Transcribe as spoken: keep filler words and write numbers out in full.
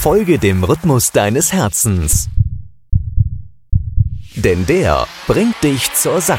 Folge dem Rhythmus deines Herzens. Denn der bringt dich zur Sackgasse.